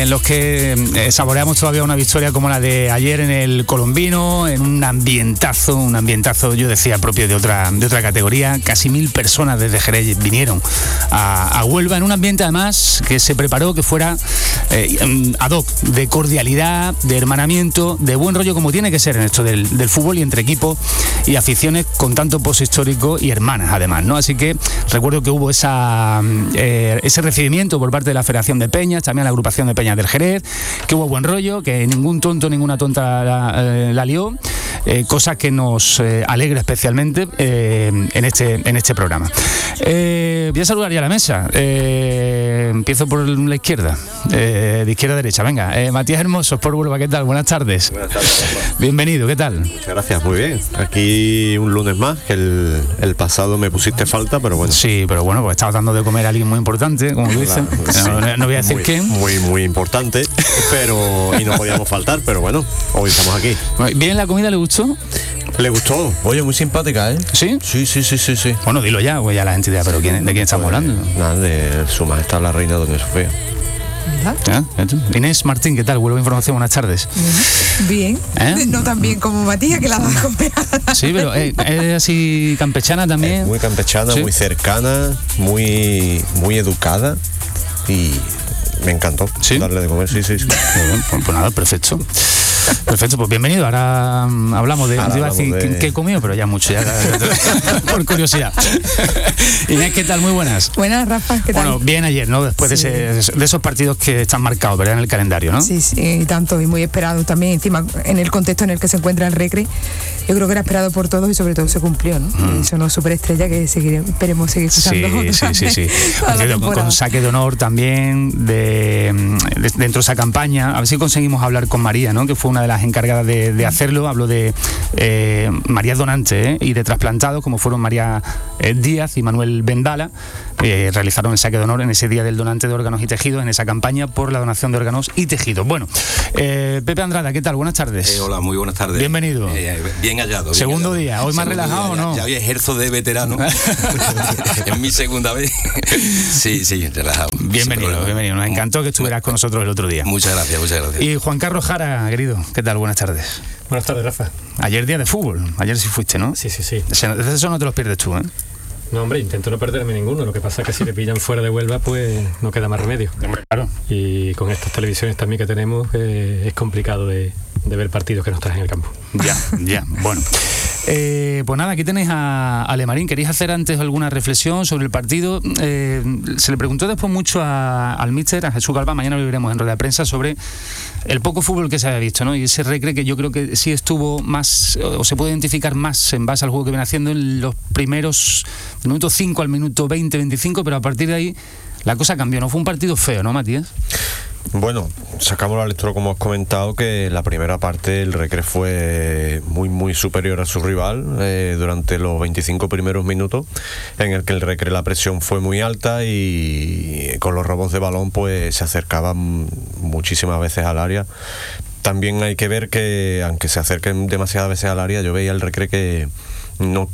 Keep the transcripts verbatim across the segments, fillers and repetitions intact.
en los que eh, saboreamos todavía una victoria como la de ayer en el Colombino, en un ambientazo, un ambientazo, yo decía, propio de otra, de otra categoría. Casi mil personas desde Jerez vinieron a, a Huelva, en un ambiente además que se preparó que fuera eh, ad hoc, de cordialidad, de hermanamiento, de buen rollo, como tiene que ser en esto del, del fútbol, y entre equipos y aficiones con tanto post histórico y hermanas además, ¿no? Así que recuerdo que hubo esa, eh, ese recibimiento por parte de la Federación de Peñas, también la agrupación de Peñas del Jerez, que hubo buen rollo, que ningún tonto, ninguna tonta la, eh, la lió, eh, cosa que nos eh, alegra especialmente eh, en, este, en este programa. Eh, voy a saludar ya a la mesa. Eh, empiezo por la izquierda, eh, de izquierda a derecha. Venga, eh, Matías Hermoso, por Huelva, ¿qué tal? Buenas tardes. Buenas tardes. Bienvenido, ¿qué tal? Muchas gracias, muy bien. Aquí un lunes más, que el, el pasado me pusiste falta, pero bueno. Sí, pero bueno, pues estabas dando de comer a alguien muy importante, como tú dices. Sí, no, no, no voy a decir muy, quién. Muy, muy importante, pero y no podíamos faltar, pero bueno, hoy estamos aquí. ¿Bien la comida, le gustó? ¿Le gustó? Oye, muy simpática, ¿eh? ¿Sí? Sí, sí, sí, sí, sí. Bueno, dilo ya, pues ya la gente dirá, pero ¿quién, ¿de quién estamos Pues, hablando? Nada, de Su Majestad la Reina Doña Sofía. ¿Ya? Inés Martín, ¿qué tal? Huelva Información, buenas tardes. Bien, ¿Eh? no tan bien como Matías, que la va a comer. Sí, pero eh, es así campechana también. Es muy campechana, ¿Sí? muy cercana, muy, muy educada y me encantó ¿Sí? darle de comer, sí, sí, sí. Muy bien, pues, pues nada, perfecto. Perfecto, pues bienvenido. Ahora um, hablamos de, Ahora te iba a decir hablamos de- qué he comido, pero ya mucho, ya por curiosidad. Inés, ¿qué tal? Muy buenas. Buenas, Rafa, ¿qué tal? Bueno, bien ayer, ¿no? Después Sí. de, ese, de esos partidos que están marcados, ¿verdad? En el calendario, ¿no? Sí, sí, y tanto, y muy esperado también, encima, en el contexto en el que se encuentra el Recre, yo creo que era esperado por todos y sobre todo se cumplió, ¿no? Mm. Son una superestrella que seguiremos, esperemos seguir escuchando. Sí, sí, sí, sí. toda la Con, temporada. con saque de honor también de, de- dentro de esa campaña. A ver si conseguimos hablar con María, ¿no? Que fue una de las encargadas de, de hacerlo. Hablo de eh, María Donante, ¿eh? Y de trasplantados, como fueron María eh, Díaz y Manuel Vendala. Eh, realizaron el saque de honor en ese día del donante de órganos y tejidos, en esa campaña por la donación de órganos y tejidos. Bueno, eh, Pepe Andrada, ¿qué tal? Buenas tardes. Eh, hola, muy buenas tardes. Bienvenido. Eh, bien hallado. Bien Segundo hallado. día, hoy más Segundo relajado, día, ¿no? Ya, ya hoy ejerzo de veterano. Es mi segunda vez. Sí, sí, relajado. Sin Bienvenido, problema. bienvenido. Nos encantó que estuvieras con nosotros el otro día. Muchas gracias, muchas gracias. Y Juan Carlos Jara, querido, ¿qué tal? Buenas tardes. Buenas tardes, Rafa. Ayer día de fútbol, ayer sí fuiste, ¿no? Sí, sí, sí. Ese- Eso no te los pierdes tú, ¿eh? No, hombre, intento no perderme ninguno. Lo que pasa es que si te pillan fuera de Huelva, pues no queda más remedio. Claro. Y con estas televisiones también que tenemos, eh, es complicado de, de ver partidos que no estás en el campo. Ya, ya, bueno. Eh, pues nada, aquí tenéis a, a Lemarín. ¿Queréis hacer antes alguna reflexión sobre el partido? Eh, se le preguntó después mucho a- al míster, a Jesús Galván, mañana lo veremos en rueda de prensa, sobre el poco fútbol que se había visto, ¿no? Y ese Recre que yo creo que sí estuvo más, o se puede identificar más en base al juego que viene haciendo en los primeros del minuto cinco al minuto veinte, veinticinco, pero a partir de ahí la cosa cambió, ¿no? Fue un partido feo, ¿no, Matías? Bueno, sacamos la lectura, como has comentado, que la primera parte el Recre fue muy muy superior a su rival eh, durante los veinticinco primeros minutos, en el que el Recre la presión fue muy alta y con los robos de balón pues se acercaban muchísimas veces al área. También hay que ver que aunque se acerquen demasiadas veces al área, yo veía el Recre que no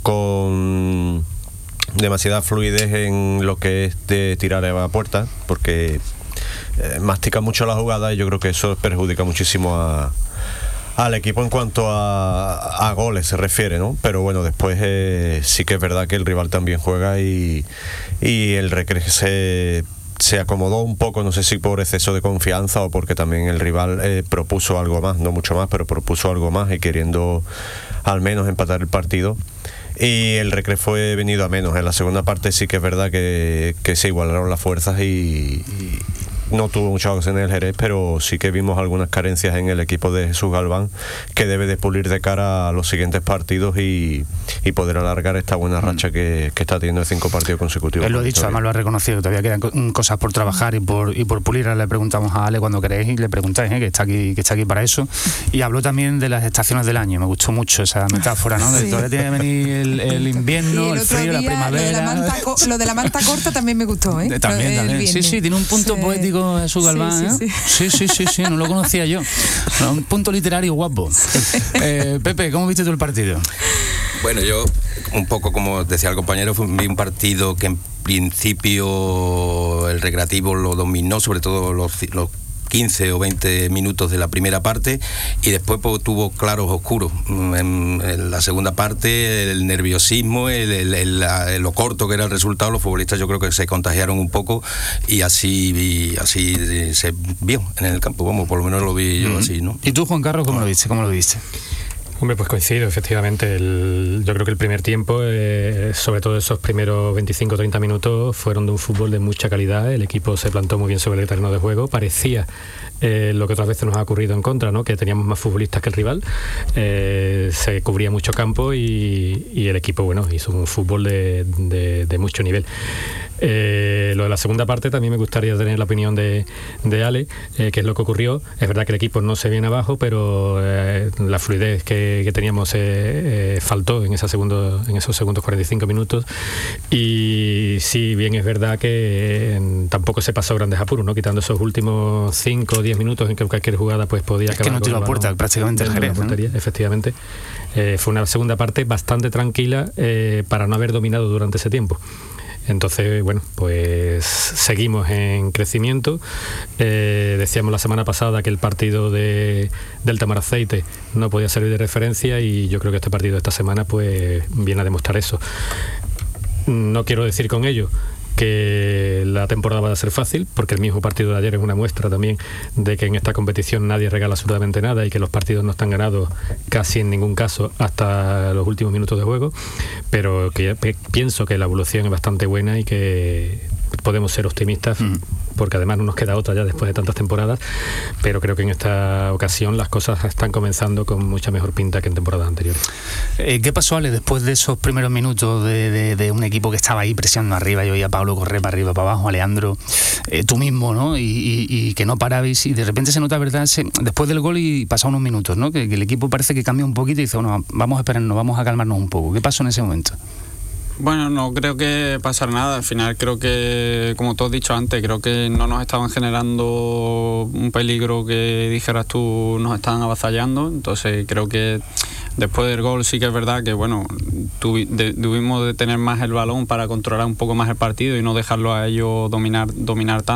con demasiada fluidez en lo que es de tirar a la puerta, porque Eh, mastica mucho la jugada y yo creo que eso perjudica muchísimo a, al equipo en cuanto a, a goles se refiere, ¿no? Pero bueno, después eh, sí que es verdad que el rival también juega y, y el Recre se, se acomodó un poco, no sé si por exceso de confianza o porque también el rival eh, propuso algo más, no mucho más, pero propuso algo más y queriendo al menos empatar el partido. Y el Recre fue venido a menos. En la segunda parte sí que es verdad que, que se igualaron las fuerzas y, y no tuvo muchas ocasiones el Jerez, pero sí que vimos algunas carencias en el equipo de Jesús Galván que debe de pulir de cara a los siguientes partidos y, y poder alargar esta buena racha que, que está teniendo de cinco partidos consecutivos. Él lo ha dicho, además lo ha reconocido, todavía quedan co- cosas por trabajar y por y por pulir. Ahora le preguntamos a Ale cuando queréis y le preguntáis, ¿eh? que está aquí que está aquí para eso. Y habló también de las estaciones del año, me gustó mucho esa metáfora, ¿no? De Sí. todavía tiene que venir el, el invierno, Y el, el otro frío, la día, primavera. Lo de la, manta co- lo de la manta corta también me gustó, ¿eh? Eh, También, El también. Sí, viernes. sí, tiene un punto Sí. poético Jesús Galván, Sí, ¿eh? sí, Sí, sí, sí, sí, no lo conocía yo. No, un punto literario guapo. Eh, Pepe, ¿cómo viste tú el partido? Bueno, yo, un poco como decía el compañero, fue- vi un partido que en principio el Recreativo lo dominó, sobre todo los, los quince o veinte minutos de la primera parte, y después pues, tuvo claros oscuros. En, en la segunda parte, el nerviosismo, el, el, el, la, lo corto que era el resultado, los futbolistas yo creo que se contagiaron un poco, y así y así se vio en el campo, vamos, por lo menos lo vi yo mm. así, ¿no? ¿Y tú, Juan Carlos, cómo lo viste? ¿Cómo lo viste? Hombre, pues coincido, efectivamente. El, yo creo que el primer tiempo, eh, sobre todo esos primeros veinticinco o treinta minutos, fueron de un fútbol de mucha calidad. El equipo se plantó muy bien sobre el terreno de juego. Parecía eh, lo que otras veces nos ha ocurrido en contra, ¿no? Que teníamos más futbolistas que el rival. Eh, se cubría mucho campo y, y el equipo, bueno, hizo un fútbol de, de, de mucho nivel. Eh, lo de la segunda parte también me gustaría tener la opinión de, de Ale, eh, que es lo que ocurrió. Es verdad que el equipo no se viene abajo, pero eh, la fluidez que, que teníamos eh, eh, faltó en, esa segundo, en esos segundos cuarenta y cinco minutos, y sí, bien es verdad que eh, tampoco se pasó grandes apuros, ¿no? Quitando esos últimos cinco o diez minutos en que cualquier jugada pues podía acabar. Es que no tiró a puerta prácticamente el Jerez, ¿no? Efectivamente. Eh, fue una segunda parte bastante tranquila eh, para no haber dominado durante ese tiempo. Entonces, bueno, pues seguimos en crecimiento. Eh, decíamos la semana pasada que el partido de, del Tamaraceite no podía servir de referencia, y yo creo que este partido de esta semana pues viene a demostrar eso. No quiero decir con ello que la temporada va a ser fácil, porque el mismo partido de ayer es una muestra también de que en esta competición nadie regala absolutamente nada y que los partidos no están ganados casi en ningún caso hasta los últimos minutos de juego, pero que pienso que la evolución es bastante buena y que podemos ser optimistas, mm. porque además no nos queda otra ya después de tantas temporadas, pero creo que en esta ocasión las cosas están comenzando con mucha mejor pinta que en temporadas anteriores. Eh, ¿Qué pasó, Ale, después de esos primeros minutos de, de, de un equipo que estaba ahí presionando arriba? Yo oía a Pablo correr para arriba, para abajo, a Leandro, eh, tú mismo, ¿no? Y, y, y que no parabais, y de repente se nota, ¿verdad? Se, después del gol y pasan unos minutos, ¿no? Que, que el equipo parece que cambia un poquito y dice, bueno, vamos a esperarnos, vamos a calmarnos un poco. ¿Qué pasó en ese momento? Bueno, no creo que pasara nada. Al final creo que, como tú has dicho antes, creo que no nos estaban generando un peligro que dijeras tú, nos estaban avasallando. Entonces creo que después del gol sí que es verdad que, bueno, tuvi, de, tuvimos de tener más el balón para controlar un poco más el partido y no dejarlo a ellos dominar, dominar tanto.